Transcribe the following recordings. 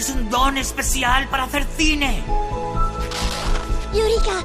Tienes un don especial para hacer cine. Yurika.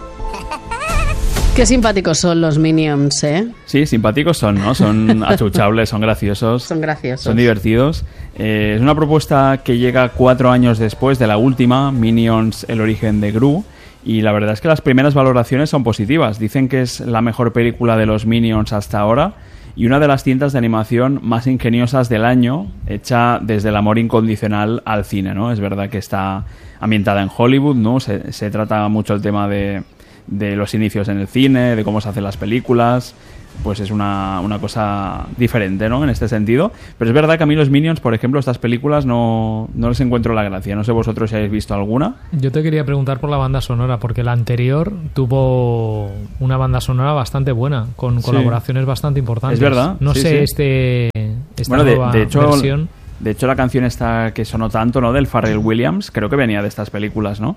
Qué simpáticos son los Minions, ¿eh? Sí, simpáticos son, ¿no? Son achuchables, son graciosos. Son graciosos. Son divertidos. Es una propuesta que llega 4 años después de la última, Minions, el origen de Gru. Y la verdad es que las primeras valoraciones son positivas. Dicen que es la mejor película de los Minions hasta ahora y una de las cintas de animación más ingeniosas del año, hecha desde el amor incondicional al cine, ¿no? Es verdad que está ambientada en Hollywood, ¿no? Se trata mucho el tema de los inicios en el cine, de cómo se hacen las películas. Pues es una cosa diferente, ¿no? En este sentido. Pero es verdad que a mí los Minions, por ejemplo, estas películas no les encuentro la gracia. No sé vosotros si habéis visto alguna. Yo te quería preguntar por la banda sonora, porque la anterior tuvo una banda sonora bastante buena, con colaboraciones bastante importantes. Es verdad. No sé, esta nueva versión. De hecho, la canción esta que sonó tanto, ¿no? Del Pharrell Williams, creo que venía de estas películas, ¿no?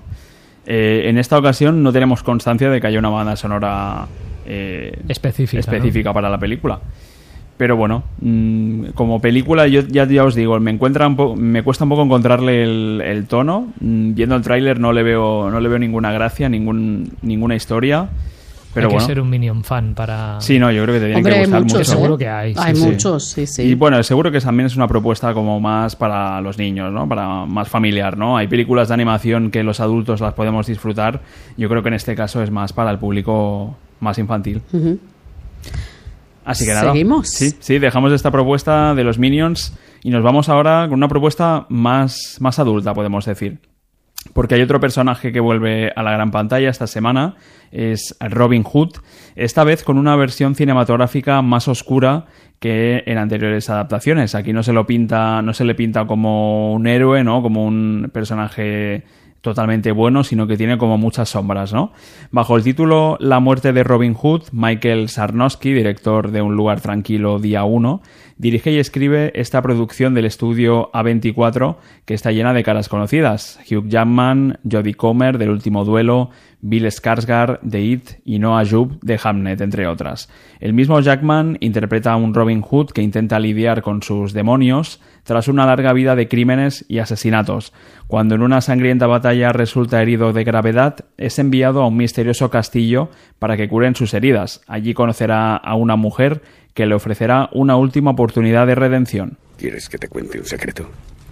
En esta ocasión no tenemos constancia de que haya una banda sonora específica, ¿no? Para la película. Pero bueno, como película yo ya os digo, me cuesta un poco encontrarle el tono. Viendo el tráiler no le veo ninguna gracia, ninguna historia. Pero hay que ser un Minion fan para... Sí, no, yo creo que te tienen que gustar mucho. Seguro que hay. Hay muchos, sí. Y bueno, seguro que también es una propuesta como más para los niños, ¿no? Para más familiar, ¿no? Hay películas de animación que los adultos las podemos disfrutar. Yo creo que en este caso es más para el público más infantil. Uh-huh. Así que nada. ¿Seguimos? Sí, dejamos esta propuesta de los Minions y nos vamos ahora con una propuesta más adulta, podemos decir. Porque hay otro personaje que vuelve a la gran pantalla esta semana, es Robin Hood, esta vez con una versión cinematográfica más oscura que en anteriores adaptaciones. Aquí no se le pinta como un héroe, ¿no? Como un personaje totalmente bueno, sino que tiene como muchas sombras, ¿no? Bajo el título La muerte de Robin Hood, Michael Sarnowski, director de Un lugar tranquilo, Día 1, dirige y escribe esta producción del estudio A24 que está llena de caras conocidas. Hugh Jackman, Jodie Comer del Último Duelo, Bill Skarsgård de It y Noah Jupe de Hamnet, entre otras. El mismo Jackman interpreta a un Robin Hood que intenta lidiar con sus demonios tras una larga vida de crímenes y asesinatos. Cuando en una sangrienta batalla resulta herido de gravedad, es enviado a un misterioso castillo para que curen sus heridas. Allí conocerá a una mujer que le ofrecerá una última oportunidad de redención. ¿Quieres que te cuente un secreto?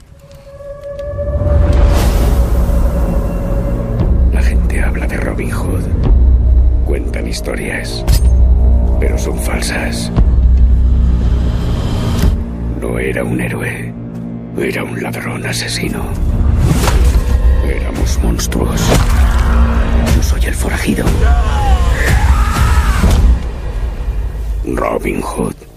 La gente habla de Robin Hood. Cuentan historias, pero son falsas. No era un héroe, era un ladrón asesino. Éramos monstruos. Yo soy el forajido. Robin Hood.